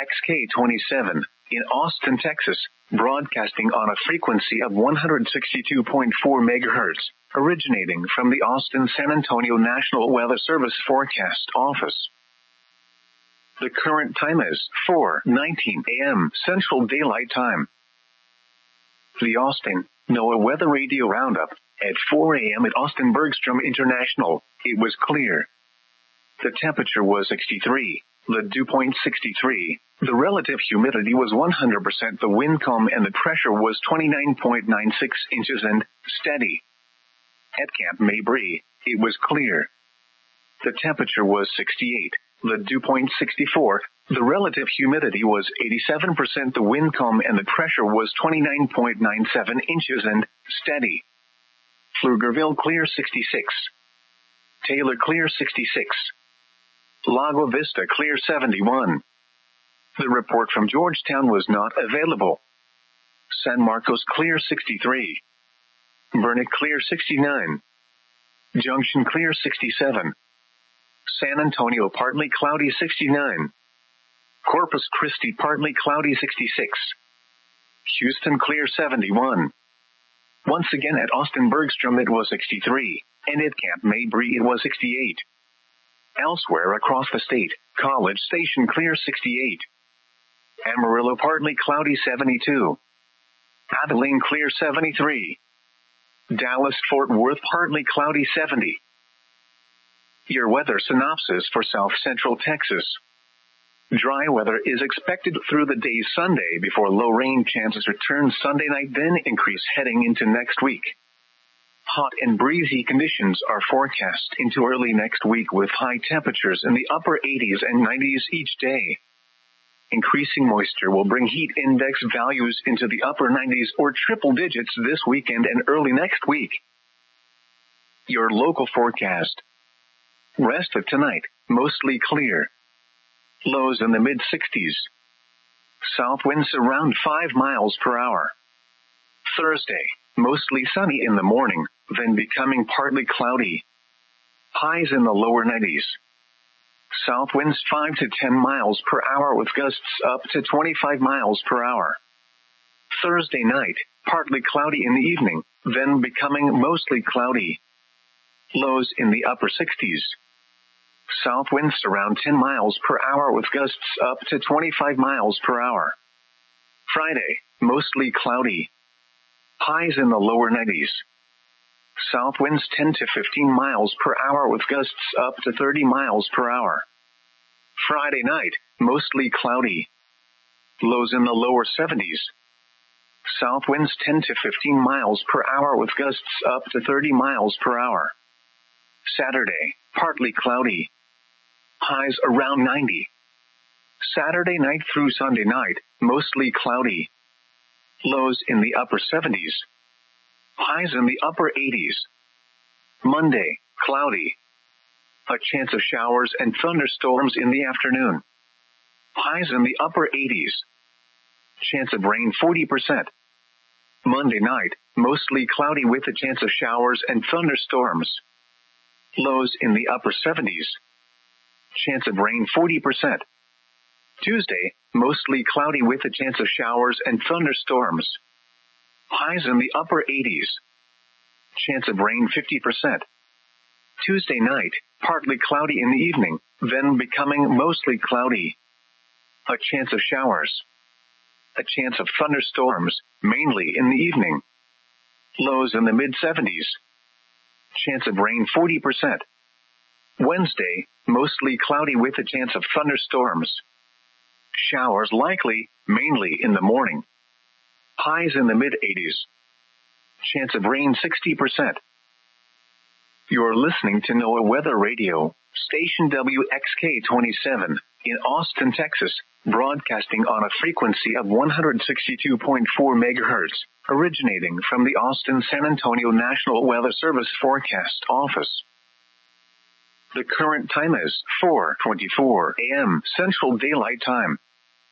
XK27, in Austin, Texas, broadcasting on a frequency of 162.4 MHz, originating from the Austin-San Antonio National Weather Service Forecast Office. The current time is 4:19 a.m. Central Daylight Time. The Austin NOAA Weather Radio Roundup. At 4 a.m. at Austin Bergstrom International, it was clear. The temperature was 63, the dew point 63, the relative humidity was 100%, the wind calm and the pressure was 29.96 inches and steady. At Camp Mabry, it was clear. The temperature was 68, the dew point 64, the relative humidity was 87%, the wind calm and the pressure was 29.97 inches and steady. Pflugerville clear 66. Taylor clear 66. Lago Vista clear 71. The report from Georgetown was not available. San Marcos clear 63. Burnet clear 69. Junction clear 67. San Antonio partly cloudy 69. Corpus Christi partly cloudy 66. Houston clear 71. Once again at Austin Bergstrom it was 63, and at Camp Mabry it was 68. Elsewhere across the state, College Station clear 68. Amarillo partly cloudy 72. Abilene clear 73. Dallas-Fort Worth partly cloudy 70. Your weather synopsis for South Central Texas. Dry weather is expected through the day Sunday before low rain chances return Sunday night, then increase heading into next week. Hot and breezy conditions are forecast into early next week with high temperatures in the upper 80s and 90s each day. Increasing moisture will bring heat index values into the upper 90s or triple digits this weekend and early next week. Your local forecast. Rest of tonight, mostly clear. Lows in the mid-60s. South winds around 5 miles per hour. Thursday, mostly sunny in the morning, then becoming partly cloudy. Highs in the lower 90s. South winds 5 to 10 miles per hour with gusts up to 25 miles per hour. Thursday night, partly cloudy in the evening, then becoming mostly cloudy. Lows in the upper 60s. South winds around 10 miles per hour with gusts up to 25 miles per hour. Friday, mostly cloudy. Highs in the lower 90s. South winds 10 to 15 miles per hour with gusts up to 30 miles per hour. Friday night, mostly cloudy. Lows in the lower 70s. South winds 10 to 15 miles per hour with gusts up to 30 miles per hour. Saturday, partly cloudy. Highs around 90. Saturday night through Sunday night, mostly cloudy. Lows in the upper 70s. Highs in the upper 80s. Monday, cloudy. A chance of showers and thunderstorms in the afternoon. Highs in the upper 80s. Chance of rain 40%. Monday night, mostly cloudy with a chance of showers and thunderstorms. Lows in the upper 70s. Chance of rain 40%. Tuesday, mostly cloudy with a chance of showers and thunderstorms. Highs in the upper 80s. Chance of rain 50%. Tuesday night, partly cloudy in the evening, then becoming mostly cloudy. A chance of showers. A chance of thunderstorms, mainly in the evening. Lows in the mid-70s. Chance of rain 40%. Wednesday, mostly cloudy with a chance of thunderstorms. Showers likely, mainly in the morning. Highs in the mid-80s. Chance of rain 60%. You're listening to NOAA Weather Radio, station WXK27, in Austin, Texas, broadcasting on a frequency of 162.4 MHz, originating from the Austin-San Antonio National Weather Service Forecast Office. The current time is 4:24 a.m. Central Daylight Time.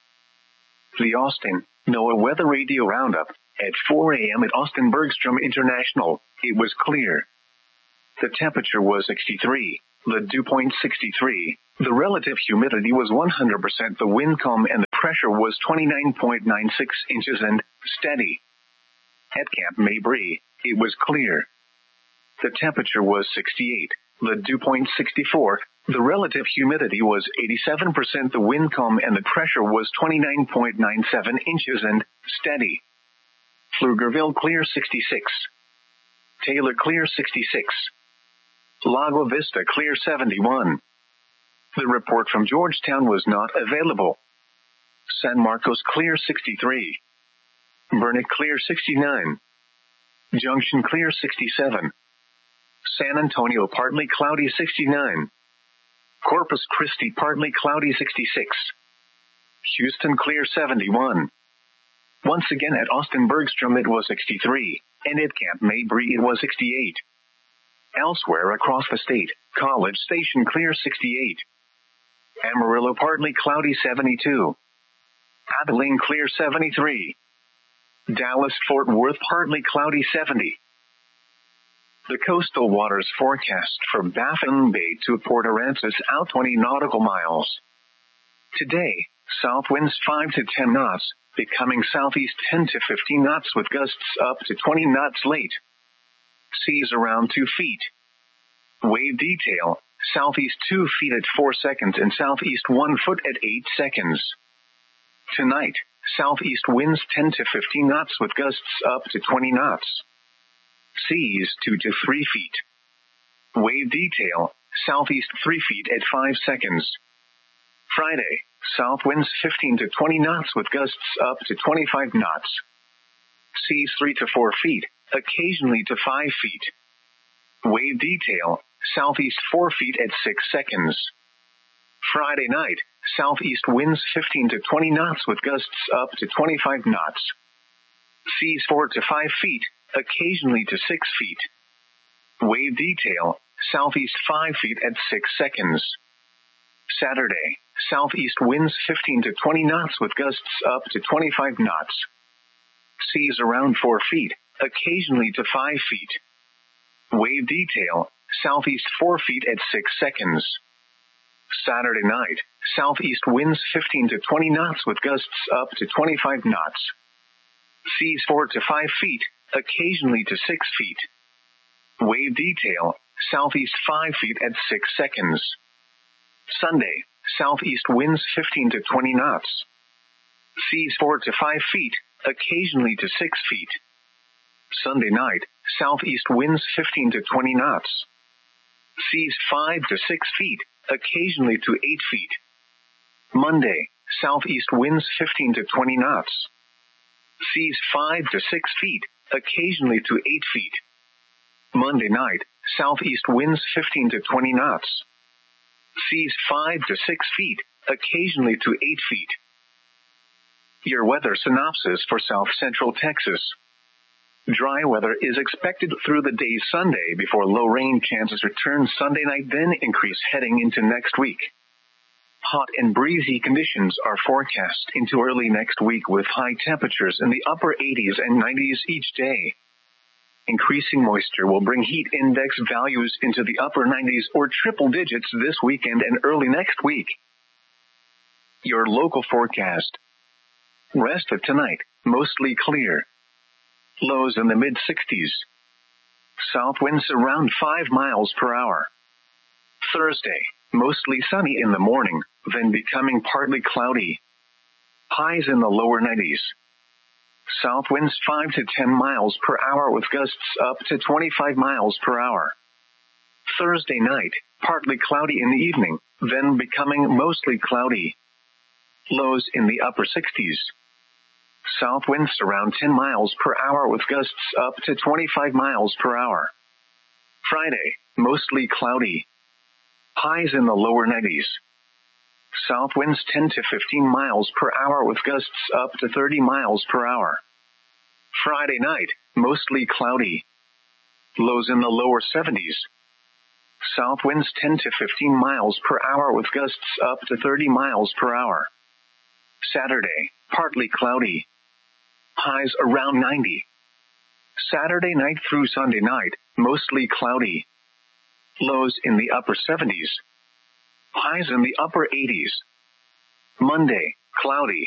The Austin NOAA Weather Radio Roundup. At 4 a.m. at Austin Bergstrom International, it was clear. The temperature was 63, the dew point 63, The relative humidity was 100%, the wind calm, and the pressure was 29.96 inches and steady. At Camp Mabry, it was clear. The temperature was 68, the dew point 64, the relative humidity was 87%, the wind calm, and the pressure was 29.97 inches and steady. Pflugerville clear 66. Taylor clear 66. Lago Vista clear 71. The report from Georgetown was not available. San Marcos clear 63. Burnet clear 69. Junction clear 67. San Antonio partly cloudy 69. Corpus Christi partly cloudy 66. Houston clear 71. Once again at Austin Bergstrom it was 63, and at Camp Mabry it was 68. Elsewhere across the state, College Station clear 68. Amarillo partly cloudy 72. Abilene clear 73. Dallas-Fort Worth partly cloudy 70. The coastal waters forecast from Baffin Bay to Port Aransas out 20 nautical miles. Today, south winds 5 to 10 knots, becoming southeast 10 to 15 knots with gusts up to 20 knots late. Seas around 2 feet. Wave detail, southeast 2 feet at 4 seconds and southeast 1 foot at 8 seconds. Tonight, southeast winds 10 to 15 knots with gusts up to 20 knots. Seas 2 to 3 feet. Wave detail, southeast 3 feet at 5 seconds. Friday, south winds 15 to 20 knots with gusts up to 25 knots. Seas 3 to 4 feet, occasionally to 5 feet. Wave detail, southeast 4 feet at 6 seconds. Friday night, southeast winds 15 to 20 knots with gusts up to 25 knots. Seas 4 to 5 feet, occasionally to 6 feet. Wave detail, southeast 5 feet at 6 seconds. Saturday, southeast winds 15 to 20 knots with gusts up to 25 knots. Seas around 4 feet, occasionally to 5 feet. Wave detail, southeast 4 feet at 6 seconds. Saturday night, southeast winds 15 to 20 knots with gusts up to 25 knots. Seas 4 to 5 feet, occasionally to 6 feet. Wave detail, southeast 5 feet at 6 seconds. Sunday, southeast winds 15 to 20 knots. Seas 4 to 5 feet, occasionally to 6 feet. Sunday night, southeast winds 15 to 20 knots. Seas 5 to 6 feet, occasionally to 8 feet. Monday, southeast winds 15 to 20 knots. Seas 5 to 6 feet, occasionally to 8 feet. Monday night, southeast winds 15 to 20 knots. Seas 5 to 6 feet, occasionally to 8 feet. Your weather synopsis for South Central Texas. Dry weather is expected through the day Sunday before low rain chances return Sunday night, then increase heading into next week. Hot and breezy conditions are forecast into early next week with high temperatures in the upper 80s and 90s each day. Increasing moisture will bring heat index values into the upper 90s or triple digits this weekend and early next week. Your local forecast. Rest of tonight, mostly clear. Lows in the mid-60s. South winds around 5 miles per hour. Thursday, mostly sunny in the morning, then becoming partly cloudy. Highs in the lower 90s. South winds 5 to 10 miles per hour with gusts up to 25 miles per hour. Thursday night, partly cloudy in the evening, then becoming mostly cloudy. Lows in the upper 60s. South winds around 10 miles per hour with gusts up to 25 miles per hour. Friday, mostly cloudy. Highs in the lower 90s. South winds 10 to 15 miles per hour with gusts up to 30 miles per hour. Friday night, mostly cloudy. Lows in the lower 70s. South winds 10 to 15 miles per hour with gusts up to 30 miles per hour. Saturday, partly cloudy. Highs around 90. Saturday night through Sunday night, mostly cloudy. Lows in the upper 70s. Highs in the upper 80s. Monday, cloudy.